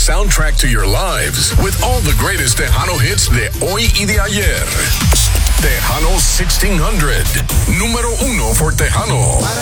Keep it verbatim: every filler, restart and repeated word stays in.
soundtrack to your lives with all the greatest Tejano hits de hoy y de ayer. Tejano sixteen hundred, número uno for Tejano.